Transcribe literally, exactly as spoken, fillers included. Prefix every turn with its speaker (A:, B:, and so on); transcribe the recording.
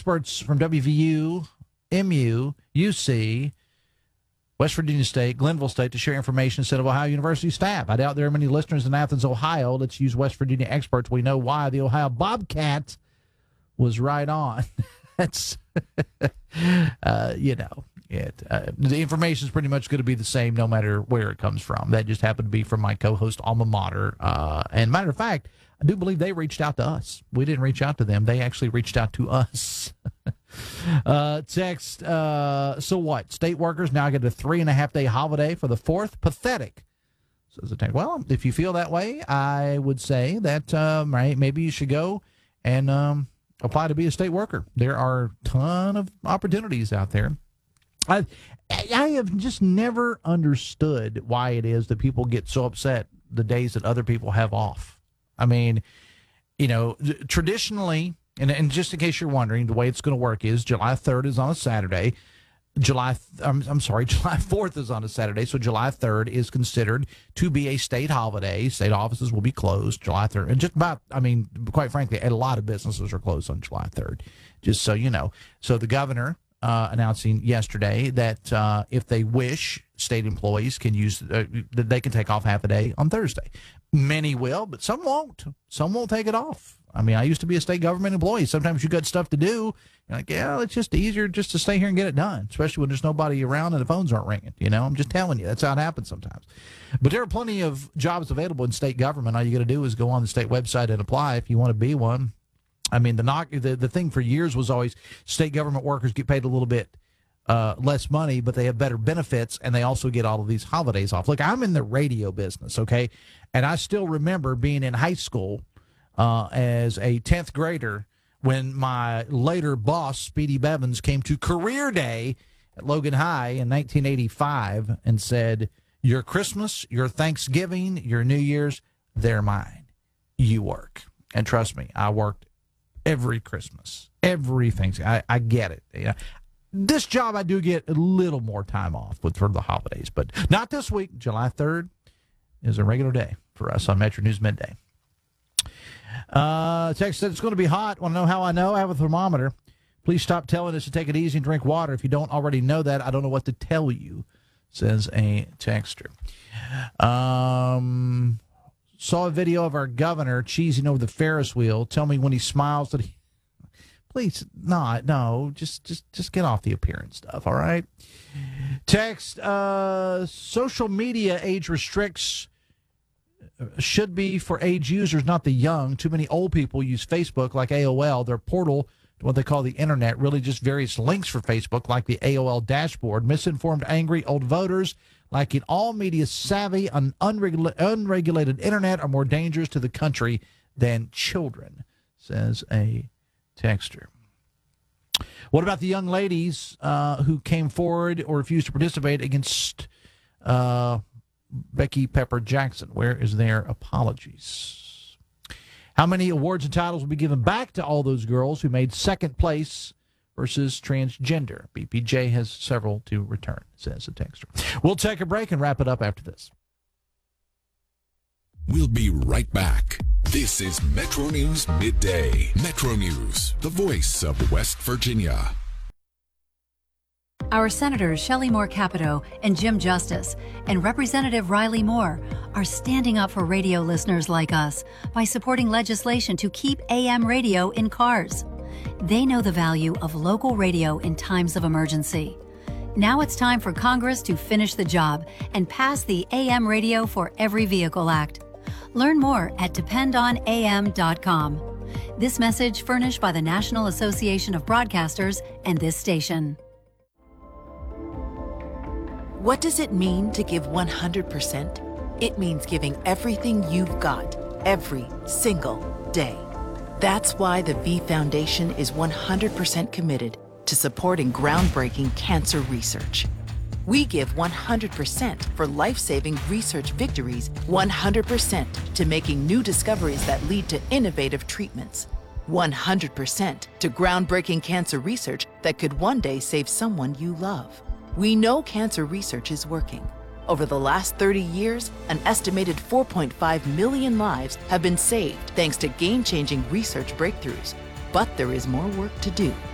A: experts from W V U, M U, U C, West Virginia State, Glenville State to share information instead of Ohio University staff. I doubt there are many listeners in Athens, Ohio. Let's use West Virginia experts. We know why the Ohio Bobcat was right on. That's, uh, you know, it. Uh, the information is pretty much going to be the same no matter where it comes from. That just happened to be from my co-host alma mater. Uh, and matter of fact, I do believe they reached out to us. We didn't reach out to them. They actually reached out to us. uh, text, uh, so what? State workers now get a three and a half day holiday for the fourth? Pathetic. Says the text. Well, if you feel that way, I would say that um, right, maybe you should go and um, apply to be a state worker. There are a ton of opportunities out there. I, I have just never understood why it is that people get so upset the days that other people have off. I mean, you know, traditionally, and, and just in case you're wondering, the way it's going to work is July third is on a Saturday. July, I'm, I'm sorry, July fourth is on a Saturday, so July third is considered to be a state holiday. State offices will be closed July third. And just about, I mean, quite frankly, a lot of businesses are closed on July third, just so you know. So the governor uh, announcing yesterday that uh, if they wish, state employees can use, uh, that they can take off half a day on Thursday. Many will, but some won't. Some won't take it off. I mean, I used to be a state government employee. Sometimes you got stuff to do. You're like, yeah, it's just easier just to stay here and get it done, especially when there's nobody around and the phones aren't ringing. You know, I'm just telling you, that's how it happens sometimes. But there are plenty of jobs available in state government. All you got to do is go on the state website and apply if you want to be one. I mean, the knock, the, the thing for years was always state government workers get paid a little bit uh, less money, but they have better benefits, and they also get all of these holidays off. Look, I'm in the radio business, okay? And I still remember being in high school uh, as a tenth grader when my later boss, Speedy Bevins, came to career day at Logan High in nineteen eighty-five and said, your Christmas, your Thanksgiving, your New Year's, they're mine. You work. And trust me, I worked every Christmas, every Thanksgiving. I, I get it. You know, this job, I do get a little more time off with for the holidays, but not this week. July third is a regular day for us on Metro News Midday. Uh, text said it's going to be hot. Want to know how I know? I have a thermometer. Please stop telling us to take it easy and drink water. If you don't already know that, I don't know what to tell you, says a texter. Um, saw a video of our governor cheesing over the Ferris wheel. Tell me when he smiles that he... Please, not, no, just, just, just get off the appearance stuff, all right? Text, uh, social media age restricts should be for age users, not the young. Too many old people use Facebook like A O L. Their portal to what they call the internet, really just various links for Facebook like the A O L dashboard. Misinformed, angry old voters like an all media savvy, an unregula- unregulated internet are more dangerous to the country than children, says a texter. What about the young ladies uh, who came forward or refused to participate against uh, Becky Pepper Jackson? Where is their apologies? How many awards and titles will be given back to all those girls who made second place versus transgender? B P J has several to return, says the texter. We'll take a break and wrap it up after this.
B: We'll be right back. This is Metro News Midday. Metro News, the voice of West Virginia.
C: Our Senators Shelley Moore Capito and Jim Justice and Representative Riley Moore are standing up for radio listeners like us by supporting legislation to keep A M radio in cars. They know the value of local radio in times of emergency. Now it's time for Congress to finish the job and pass the A M Radio for Every Vehicle Act. Learn more at depend on A M dot com. This message furnished by the National Association of Broadcasters and this station.
D: What does it mean to give one hundred percent? It means giving everything you've got, every single day. That's why the V Foundation is one hundred percent committed to supporting groundbreaking cancer research. We give one hundred percent for life-saving research victories, one hundred percent to making new discoveries that lead to innovative treatments, one hundred percent to groundbreaking cancer research that could one day save someone you love. We know cancer research is working. Over the last thirty years, an estimated four point five million lives have been saved thanks to game-changing research breakthroughs. But there is more work to do.